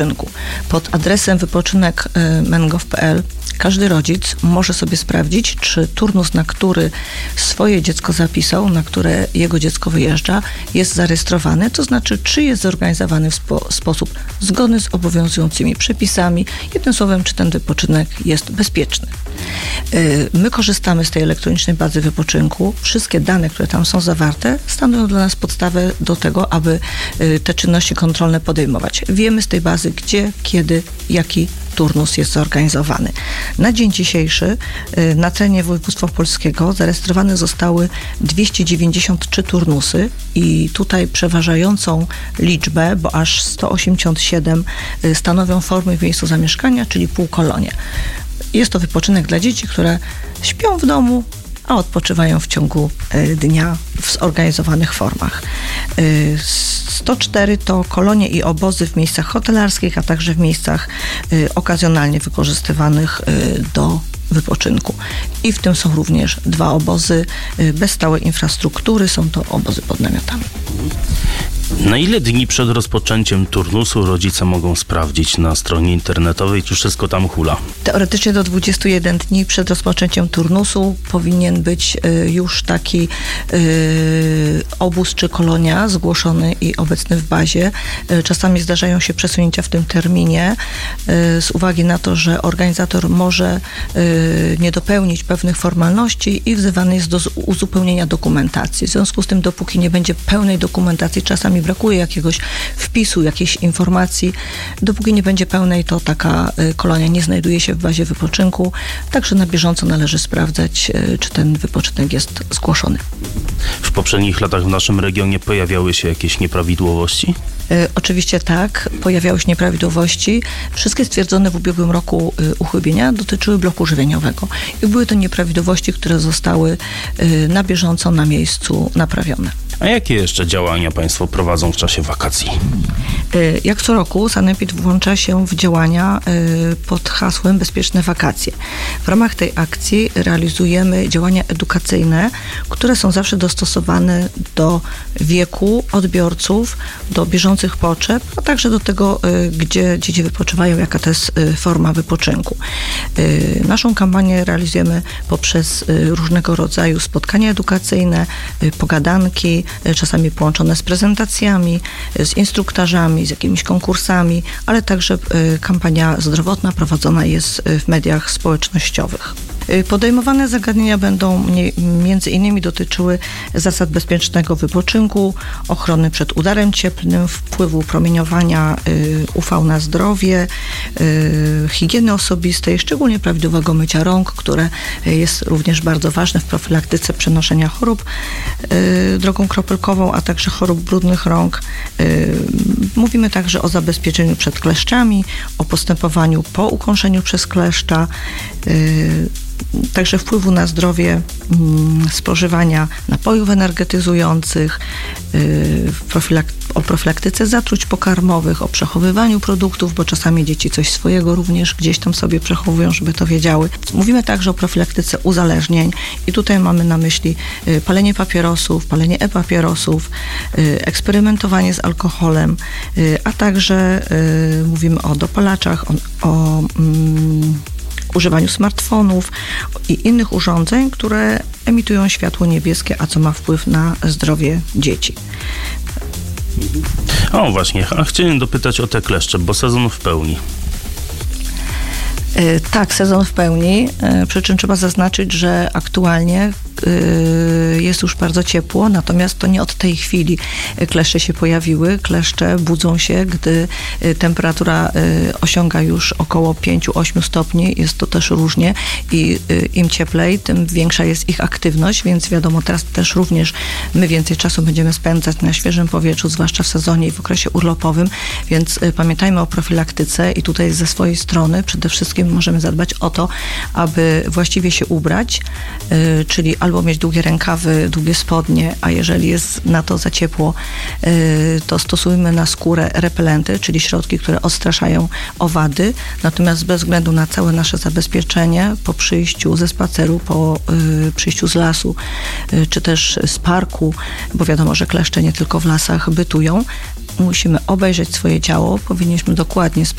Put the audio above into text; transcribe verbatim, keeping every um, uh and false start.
Pod adresem wypoczynek kropka mengov kropka p l każdy rodzic może sobie sprawdzić, czy turnus, na który swoje dziecko zapisał, na które jego dziecko wyjeżdża, jest zarejestrowany, to znaczy, czy jest zorganizowany w spo- sposób zgodny z obowiązującymi przepisami. Jednym słowem, czy ten wypoczynek jest bezpieczny. My korzystamy z tej elektronicznej bazy wypoczynku. Wszystkie dane, które tam są zawarte, stanowią dla nas podstawę do tego, aby te czynności kontrolne podejmować. Wiemy z tej bazy, gdzie, kiedy, jaki turnus jest zorganizowany. Na dzień dzisiejszy na terenie województwa opolskiego zarejestrowane zostały dwieście dziewięćdziesiąt trzy turnusy i tutaj przeważającą liczbę, bo aż sto osiemdziesiąt siedem stanowią formy w miejscu zamieszkania, czyli półkolonie. Jest to wypoczynek dla dzieci, które śpią w domu, a odpoczywają w ciągu dnia w zorganizowanych formach. sto cztery to kolonie i obozy w miejscach hotelarskich, a także w miejscach okazjonalnie wykorzystywanych do wypoczynku. I w tym są również dwa obozy bez stałej infrastruktury, są to obozy pod namiotami. Na ile dni przed rozpoczęciem turnusu rodzice mogą sprawdzić na stronie internetowej, czy wszystko tam hula? Teoretycznie do dwudziestu jeden dni przed rozpoczęciem turnusu powinien być już taki y, obóz czy kolonia zgłoszony i obecny w bazie. Czasami zdarzają się przesunięcia w tym terminie y, z uwagi na to, że organizator może y, nie dopełnić pewnych formalności i wzywany jest do uzupełnienia dokumentacji. W związku z tym, dopóki nie będzie pełnej dokumentacji, czasami brakuje jakiegoś wpisu, jakiejś informacji. Dopóki nie będzie pełnej, to taka kolonia nie znajduje się w bazie wypoczynku. Także na bieżąco należy sprawdzać, czy ten wypoczynek jest zgłoszony. W poprzednich latach w naszym regionie pojawiały się jakieś nieprawidłowości? Y, oczywiście tak, pojawiały się nieprawidłowości. Wszystkie stwierdzone w ubiegłym roku y, uchybienia dotyczyły bloku żywieniowego. I były to nieprawidłowości, które zostały y, na bieżąco na miejscu naprawione. A jakie jeszcze działania Państwo prowadzą w czasie wakacji? Jak co roku Sanepid włącza się w działania pod hasłem Bezpieczne wakacje. W ramach tej akcji realizujemy działania edukacyjne, które są zawsze dostosowane do wieku odbiorców, do bieżących potrzeb, a także do tego, gdzie dzieci wypoczywają, jaka to jest forma wypoczynku. Naszą kampanię realizujemy poprzez różnego rodzaju spotkania edukacyjne, pogadanki, czasami połączone z prezentacjami, z instruktażami, z jakimiś konkursami, ale także kampania zdrowotna prowadzona jest w mediach społecznościowych. Podejmowane zagadnienia będą między innymi dotyczyły zasad bezpiecznego wypoczynku, ochrony przed udarem cieplnym, wpływu promieniowania U V na zdrowie, higieny osobistej, szczególnie prawidłowego mycia rąk, które jest również bardzo ważne w profilaktyce przenoszenia chorób drogą kropelkową, a także chorób brudnych rąk. Mówimy także o zabezpieczeniu przed kleszczami, o postępowaniu po ukąszeniu przez kleszcza, także wpływu na zdrowie spożywania napojów energetyzujących, profilak- o profilaktyce zatruć pokarmowych, o przechowywaniu produktów, bo czasami dzieci coś swojego również gdzieś tam sobie przechowują, żeby to wiedziały. Mówimy także o profilaktyce uzależnień i tutaj mamy na myśli palenie papierosów, palenie e-papierosów, eksperymentowanie z alkoholem, a także mówimy o dopalaczach, o, o mm, używaniu smartfonów i innych urządzeń, które emitują światło niebieskie, a co ma wpływ na zdrowie dzieci. O właśnie, a chciałem dopytać o te kleszcze, bo sezon w pełni. Tak, sezon w pełni, przy czym trzeba zaznaczyć, że aktualnie jest już bardzo ciepło, natomiast to nie od tej chwili kleszcze się pojawiły. Kleszcze budzą się, gdy temperatura osiąga już około pięć do ośmiu stopni. Jest to też różnie i im cieplej, tym większa jest ich aktywność, więc wiadomo, teraz też również my więcej czasu będziemy spędzać na świeżym powietrzu, zwłaszcza w sezonie i w okresie urlopowym, więc pamiętajmy o profilaktyce i tutaj ze swojej strony przede wszystkim możemy zadbać o to, aby właściwie się ubrać, czyli albo mieć długie rękawy, długie spodnie, a jeżeli jest na to za ciepło, to stosujmy na skórę repelenty, czyli środki, które odstraszają owady. Natomiast bez względu na całe nasze zabezpieczenie, po przyjściu ze spaceru, po przyjściu z lasu, czy też z parku, bo wiadomo, że kleszcze nie tylko w lasach bytują, musimy obejrzeć swoje ciało, powinniśmy dokładnie sprawdzić,